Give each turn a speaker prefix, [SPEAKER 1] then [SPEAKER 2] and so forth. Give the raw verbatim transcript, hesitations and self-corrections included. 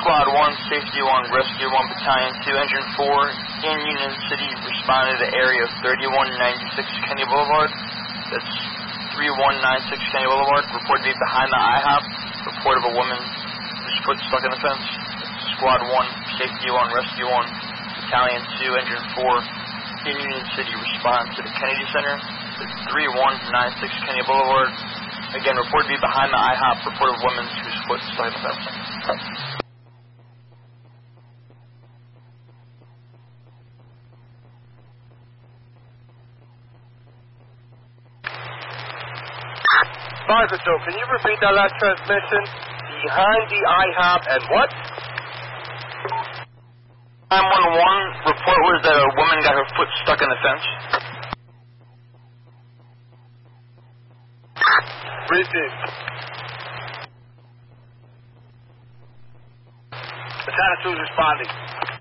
[SPEAKER 1] Squad one, Safety one, Rescue one, Battalion two, Engine four, in Union City, responded to the area of thirty-one ninety-six Kennedy Boulevard. That's thirty-one ninety-six Kennedy Boulevard. Reported to be behind the I HOP. Report of a woman whose foot stuck in the fence. That's Squad one, Safety one, Rescue one, Battalion two, Engine four, in Union City, respond to the Kennedy Center. That's thirty-one ninety-six Kennedy Boulevard. Again, reported to be behind the I HOP. Report of a woman whose foot stuck in the fence.
[SPEAKER 2] Fire Patrol, can you repeat that last transmission? Behind the I HOP and what?
[SPEAKER 1] nine one one, report was that a woman got her foot stuck in the fence.
[SPEAKER 2] Receive. Battalion two is responding.